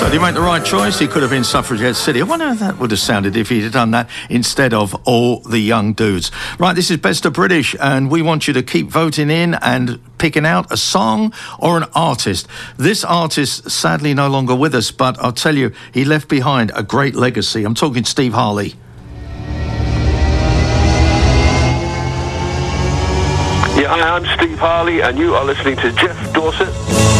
So did he make the right choice? He could have been Suffragette City. I wonder how that would have sounded if he'd have done that instead of All the Young Dudes. Right, this is Best of British, and we want you to keep voting in and picking out a song or an artist. This artist, sadly no longer with us, but I'll tell you, he left behind a great legacy. I'm talking Steve Harley. Yeah, hi, I'm Steve Harley, and you are listening to Jeff Dorset.